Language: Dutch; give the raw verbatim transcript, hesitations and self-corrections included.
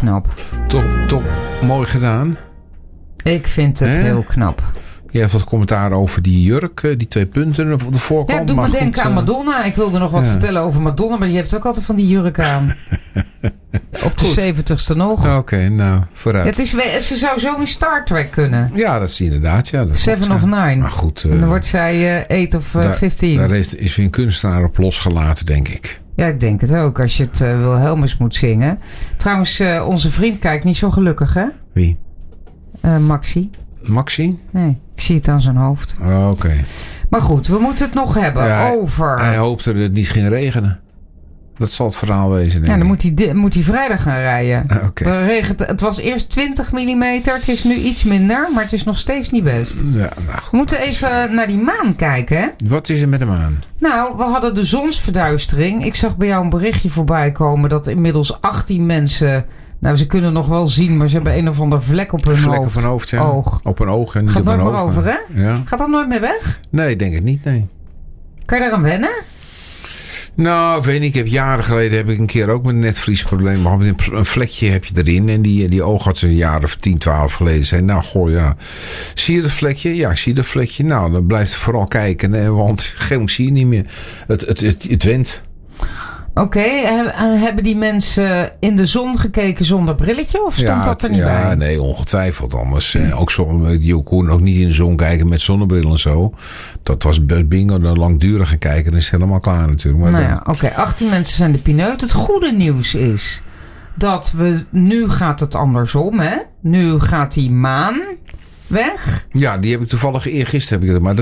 knap. Toch, toch mooi gedaan. Ik vind het He? heel knap. Je hebt wat commentaar over die jurk, die twee punten op de voorkant. Ja, het doet maar me goed, denken aan uh, Madonna. Ik wilde nog wat ja. vertellen over Madonna, maar die heeft ook altijd van die jurk aan. Op de Goed. zeventigste nog. Oké, okay, nou, vooruit. Het is, ze zou zo in Star Trek kunnen. Ja, dat is inderdaad. Ja, dat Seven klopt, of ja. Nine. Maar goed. Uh, en dan wordt zij uh, eight of uh, daar, fifteen. Daar heeft, is weer een kunstenaar op losgelaten, denk ik. Ja, ik denk het ook. Als je het uh, Wilhelmus moet zingen. Trouwens, uh, onze vriend kijkt niet zo gelukkig, hè? Wie? Uh, Maxi. Maxi? Nee, ik zie het aan zijn hoofd. Oh, oké. Okay. Maar goed, we moeten het nog hebben ja, over... Hij hoopte dat het niet ging regenen. Dat zal het verhaal wezen. Ja, dan moet hij, moet hij vrijdag gaan rijden. Ah, okay. regent, het was eerst twintig millimeter. Het is nu iets minder, maar het is nog steeds niet best. Ja, nou goed, we moeten even is... naar die maan kijken, hè? Wat is er met de maan? Nou, we hadden de zonsverduistering. Ik zag bij jou een berichtje voorbij komen dat inmiddels achttien mensen... Nou, ze kunnen nog wel zien, maar ze hebben een of ander vlek op hun Vlekken hoofd. van hoofd, ja. Oog. Op een oog. En niet Gaat op nooit een meer oog, over, maar... hè? Ja. Gaat dat nooit meer weg? Nee, ik denk het niet, nee. Kan je daaraan wennen? Nou, ik weet niet. Ik heb jaren geleden heb ik een keer ook met een netvliesprobleem. Maar een vlekje heb je erin. En die, die oogarts een jaar of tien, twaalf geleden zei... Nou, goh, ja. Zie je dat vlekje? Ja, ik zie dat vlekje. Nou, dan blijf vooral kijken. Hè, want geel zie je niet meer. Het, het, het, het went. Oké, okay. Hebben die mensen in de zon gekeken zonder brilletje? Of stond ja, dat er niet ja, bij? Ja, nee, ongetwijfeld. Anders eh, ook zo, die kon ook niet in de zon kijken met zonnebril en zo. Dat was best bingo. Dan langdurig gaan kijken, dan is het helemaal klaar natuurlijk. Maar nou dan... ja, oké. Okay. achttien mensen zijn de pineut. Het goede nieuws is dat we... Nu gaat het andersom, hè? Nu gaat die maan weg. Ja, die heb ik toevallig eergisteren. Heb ik het, maar